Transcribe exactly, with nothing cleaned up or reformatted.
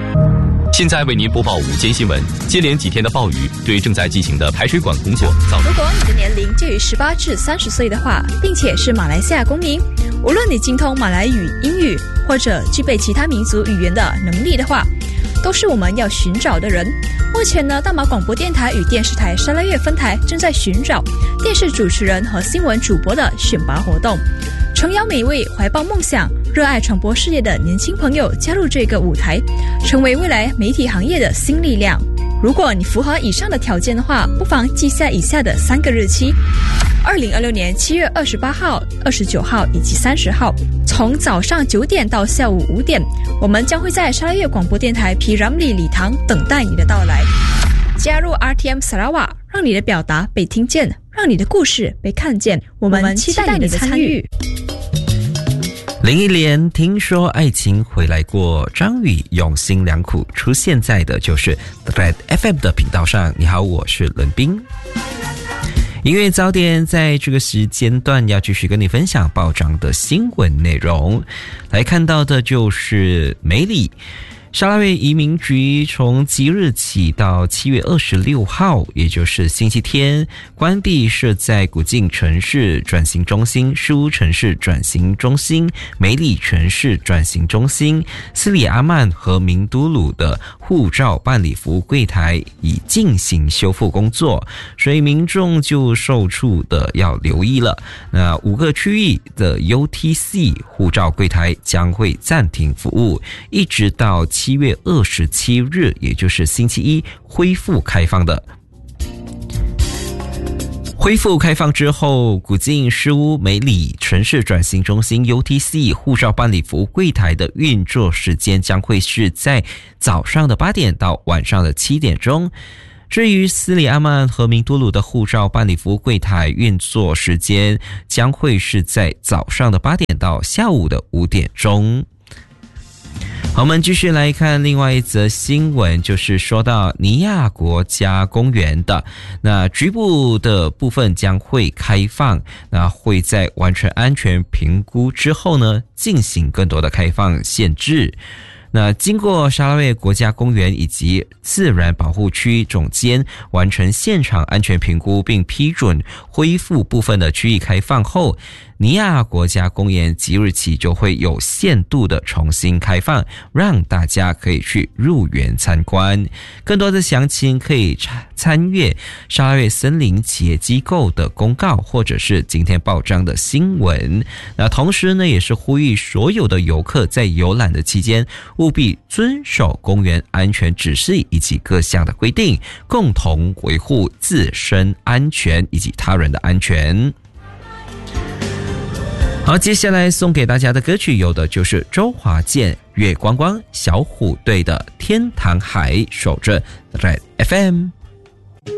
现在为您播报午间新闻。接连几天的暴雨对正在进行的排水管工作造成。 如果你的年龄介于十八至三十岁的话，并且是马来西亚公民，无论你精通马来语、英语或者具备其他民族语言的能力的话，都是我们要寻找的人。目前呢，大马广播电台与电视台沙拉越分台正在寻找电视主持人和新闻主播的选拔活动，诚邀每位怀抱梦想、热爱传播事业的年轻朋友加入这个舞台，成为未来媒体行业的新力量。如果你符合以上的条件的话，不妨记下以下的三个日期：二零二六年七月二十八号、二十九号以及三十号，从早上九点到下午五点，我们将会在沙拉越广播电台 P Ramlee 礼堂等待你的到来。加入 R T M Sarawak， 让你的表达被听见，让你的故事被看见。我们期待你的参与。 林忆莲听说爱情回来过，张宇用心良苦出现在的就是 Red F M 的频道上。你好，我是伦彬。音乐早点在这个时间段要继续跟你分享报章的新闻内容。来看到的就是梅里沙拉越移民局从即日起到七月二十六号，也就是星期天，关闭设在古晋城市转型中心、事务城市转型中心、梅里城市转型中心、斯里阿曼和明都鲁的护照办理服务柜台已进行修复工作，所以民众就受处的要留意了。那五个区域的 U T C 护照柜台将会暂停服务，一直到七月二十七日，也就是星期一恢复开放的。恢复开放之后，古晋事务梅里城市转型中心 U T C 护照办理服务柜台的运作时间将会是在早上的八点到晚上的七点钟。至于斯里阿曼和明都鲁的护照办理服务柜台运作时间将会是在早上的八点到下午的五点钟。好，我们继续来看另外一则新闻，就是说到尼亚国家公园的那局部的部分将会开放，那会在完成安全评估之后呢，进行更多的开放限制。那经过沙拉越国家公园以及自然保护区总监完成现场安全评估并批准恢复部分的区域开放后，尼亚国家公园即日起就会有限度的重新开放，让大家可以去入园参观。更多的详情可以参阅沙拉越森林企业机构的公告，或者是今天报章的新闻。那同时呢，也是呼吁所有的游客在游览的期间务必遵守公园安全指示以及各项的规定，共同维护自身安全以及他人的安全。好，接下来送给大家的歌曲有的就是周华健、月光光、小虎队的《天堂海》，守着 Red F M。